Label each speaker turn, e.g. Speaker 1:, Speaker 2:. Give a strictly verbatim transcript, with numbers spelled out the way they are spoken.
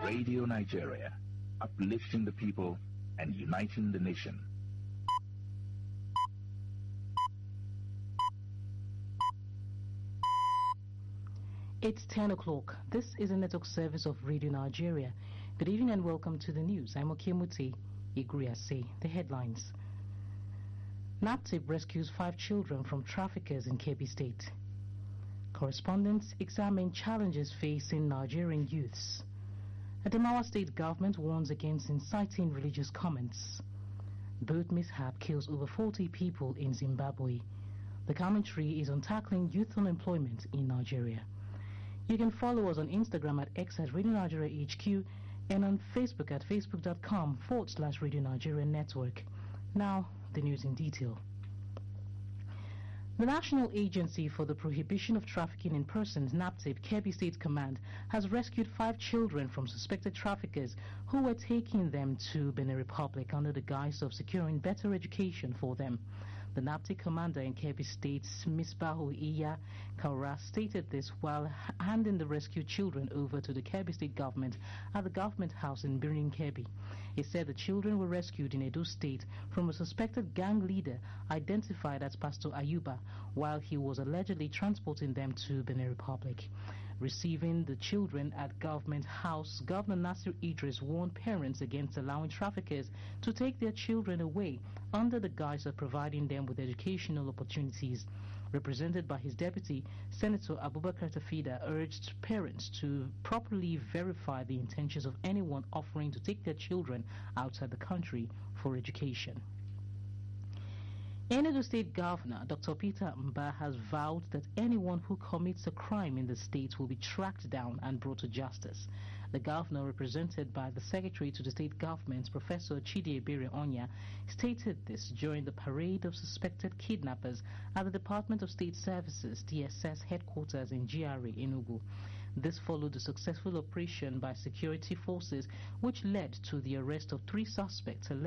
Speaker 1: Radio Nigeria, uplifting the people and uniting the nation.
Speaker 2: It's ten o'clock. This is a network service of Radio Nigeria. Good evening and welcome to the news. I'm Okemuti Igriase. The headlines. NAPTIP rescues five children from traffickers in Kebbi State. Correspondents examine challenges facing Nigerian youths. Adamawa State government warns against inciting religious comments. Boat mishap kills over forty people in Zimbabwe. The commentary is on tackling youth unemployment in Nigeria. You can follow us on Instagram at X at Radio Nigeria H Q and on Facebook at facebook.com forward slash Radio Nigeria Network. Now, the news in detail. The National Agency for the Prohibition of Trafficking in Persons, NAPTIP, Kebbi State Command, has rescued five children from suspected traffickers who were taking them to Benin Republic under the guise of securing better education for them. The NAPTIP commander in Kebbi State, Misbahu Iya Kaura, stated this while handing the rescued children over to the Kebbi State government at the government house in Birnin Kebbi. He said the children were rescued in Edo State from a suspected gang leader identified as Pastor Ayuba while he was allegedly transporting them to Benin Republic. Receiving the children at Government House, Governor Nasir Idris warned parents against allowing traffickers to take their children away under the guise of providing them with educational opportunities. Represented by his deputy, Senator Abubakar Tafida urged parents to properly verify the intentions of anyone offering to take their children outside the country for education. Enugu State Governor Doctor Peter Mba has vowed that anyone who commits a crime in the state will be tracked down and brought to justice. The governor, represented by the Secretary to the State Government, Professor Chidi Ebere Onya, stated this during the parade of suspected kidnappers at the Department of State Services D S S headquarters in G R A Enugu. This followed the successful operation by security forces which led to the arrest of three suspects